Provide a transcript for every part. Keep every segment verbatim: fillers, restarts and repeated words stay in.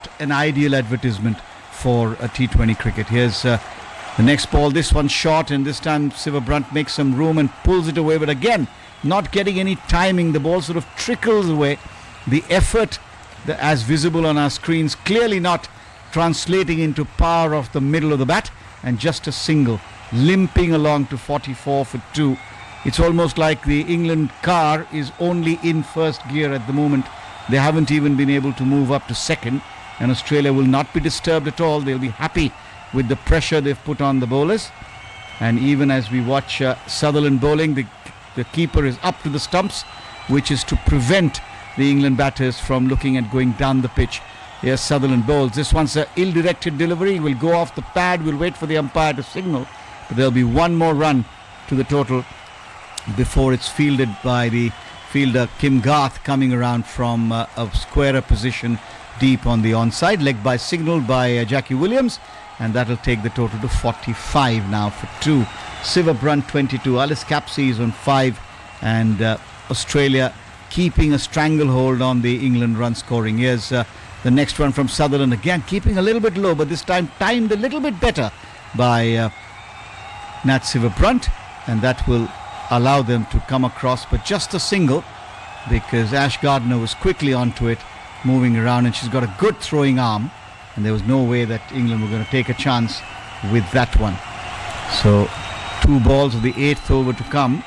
an ideal advertisement for a T twenty cricket. Here's uh, the next ball. This one short, and this time Siva Brunt makes some room and pulls it away. But again, not getting any timing. The ball sort of trickles away. The effort, the, as visible on our screens, clearly not translating into power of the middle of the bat. And just a single, limping along to forty-four for two. It's almost like the England car is only in first gear at the moment. They haven't even been able to move up to second. And Australia will not be disturbed at all. They'll be happy with the pressure they've put on the bowlers. And even as we watch uh, Sutherland bowling, the, the keeper is up to the stumps, which is to prevent the England batters from looking at going down the pitch. Here's Sutherland bowls. This one's an ill-directed delivery. Will go off the pad. We'll wait for the umpire to signal. But there'll be one more run to the total before it's fielded by the fielder Kim Garth, coming around from uh, a squarer position deep on the onside. Leg by signal by uh, Jackie Williams, and that'll take the total to forty-five now for two. Siva Brunt twenty-two, Alice Capsey is on five, and uh, Australia keeping a stranglehold on the England run scoring. Here's uh, the next one from Sutherland, again keeping a little bit low, but this time timed a little bit better by uh, Nat Siva Brunt, and that will allow them to come across, but just a single, because Ash Gardner was quickly onto it, moving around, and she's got a good throwing arm, and there was no way that England were going to take a chance with that one. So two balls of the eighth over to come.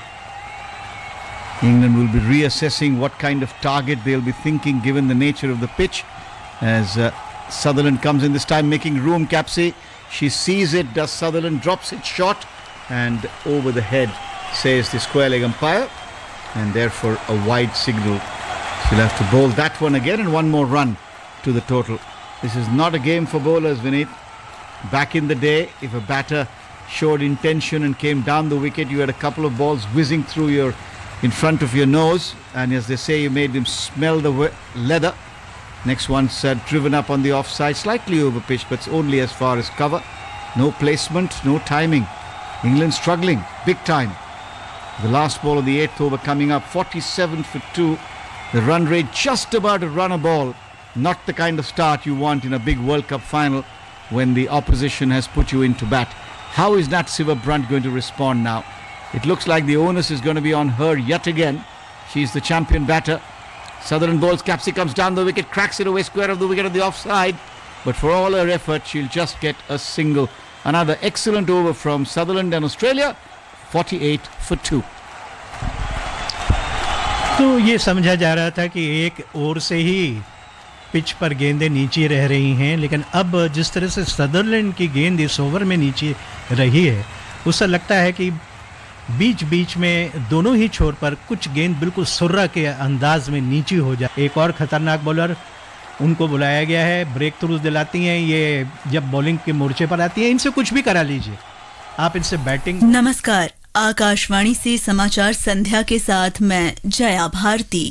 England will be reassessing what kind of target they'll be thinking given the nature of the pitch, as uh, Sutherland comes in this time, making room. Capsey, she sees it, does Sutherland, drops it short and over the head, says the square leg umpire, and therefore a wide signal. She'll have to bowl that one again, and one more run to the total. This is not a game for bowlers, Vineet. Back in the day, if a batter showed intention and came down the wicket, you had a couple of balls whizzing through your, in front of your nose, and as they say, you made them smell the we- leather. Next one's uh, driven up on the offside, slightly over pitch, but it's only as far as cover. No placement, no timing. England struggling big time. The last ball of the eighth over coming up, forty-seven for two. The run rate just about to run a ball. Not the kind of start you want in a big World Cup final when the opposition has put you into bat. How is Nat Siva Brunt going to respond now? It looks like the onus is going to be on her yet again. She's the champion batter. Sutherland bowls, Capsey comes down the wicket, cracks it away square of the wicket on the offside. But for all her effort, she'll just get a single. Another excellent over from Sutherland and Australia. forty-eight for two. तो ये समझा जा रहा था कि एक over से ही pitch पर गेंदें नीचे रह रही हैं, लेकिन अब जिस तरह से सदरलैंड की गेंद इस ओवर में नीचे रही है, उससे लगता है कि बीच बीच में दोनों ही छोर पर कुछ गेंद बिल्कुल सुर्रा के अंदाज में नीचे हो जाए. एक और खतरनाक बॉलर उनको बुलाया गया है, ब्रेक थ्रूज दिलाती हैं, ये जब बॉलिंग के मोर्चे पर आती हैं, इनसे कुछ भी करा लीजिए, आप इनसे बैटिंग. नमस्कार, आकाशवाणी से समाचार संध्या के साथ मैं जया भारती.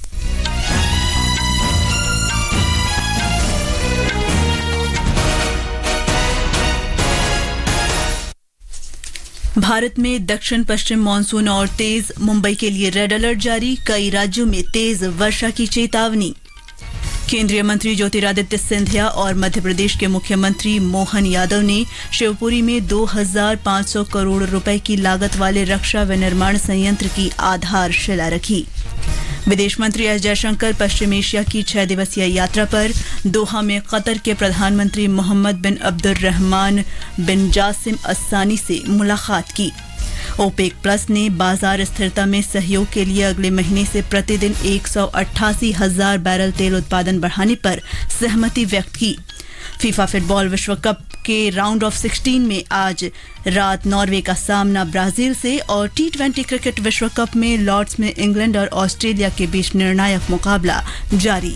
भारत में दक्षिण पश्चिम मानसून और तेज, मुंबई के लिए रेड अलर्ट जारी, कई राज्यों में तेज वर्षा की चेतावनी. केंद्रीय मंत्री ज्योतिरादित्य सिंधिया और मध्य प्रदेश के मुख्यमंत्री मोहन यादव ने शिवपुरी में दो हज़ार पाँच सौ करोड़ रुपए की लागत वाले रक्षा विनिर्माण संयंत्र की आधारशिला रखी. विदेश मंत्री एस जयशंकर पश्चिम एशिया की छह दिवसीय यात्रा पर. दोहा में कतर के प्रधानमंत्री मोहम्मद बिन अब्दुर्रहमान बिन जासिम अस्सानी से मुलाकात की. ओपेक प्लस ने बाजार स्थिरता में सहयोग के लिए अगले महीने से प्रतिदिन एक सौ अट्ठासी हजार बैरल तेल उत्पादन बढ़ाने पर सहमति व्यक्त की. फीफा फुटबॉल विश्व कप के राउंड ऑफ सिक्सटीन में आज रात नॉर्वे का सामना ब्राजील से, और टी ट्वेंटी क्रिकेट विश्व कप में लॉर्ड्स में इंग्लैंड और ऑस्ट्रेलिया के बीच निर्णायक मुकाबला जारी.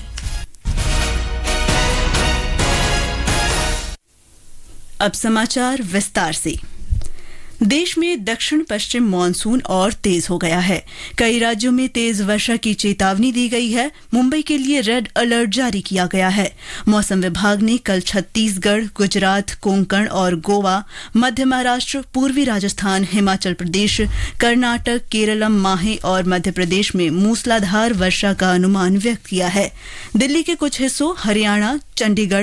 अब समाचार विस्तार से. देश में दक्षिण पश्चिम मानसून और तेज हो गया है। कई राज्यों में तेज वर्षा की चेतावनी दी गई है। मुंबई के लिए रेड अलर्ट जारी किया गया है। मौसम विभाग ने कल छत्तीसगढ़, गुजरात, कोंकण और गोवा, मध्य महाराष्ट्र, पूर्वी राजस्थान, हिमाचल प्रदेश, कर्नाटक, केरलम, माहे और मध्य प्रदेश में मूसलाधार वर्षा का अनुमान व्यक्त किया है। दिल्ली के कुछ हिस्सों, हरियाणा, चंडीगढ़,